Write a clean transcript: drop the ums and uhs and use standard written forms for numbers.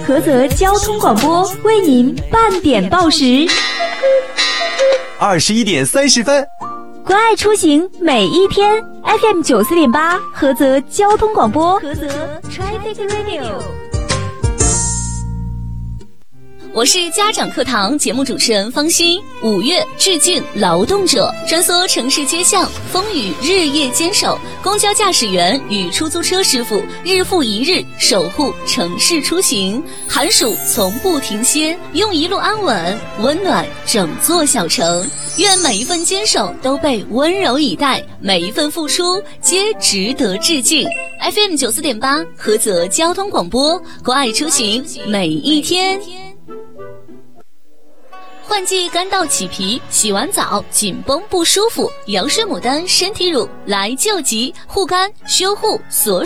菏泽交通广播为您半点报时。 21点30分， 关爱出行每一天 ，FM 94.8，菏泽交通广播，菏泽 Traffic Radio。 我是家长课堂节目主持人方欣。5月致敬劳动者，穿梭城市街巷，风雨日夜坚守，公交驾驶员与出租车师傅日复一日守护城市出行，寒暑从不停歇，用一路安稳温暖整座小城。愿每一份坚守都被温柔以待，每一份付出皆值得致敬。FM 94.8，菏泽交通广播，关爱出行每一天。换季干燥起皮，洗完澡紧绷不舒服，羊水牡丹身体乳来救急，护肝修护锁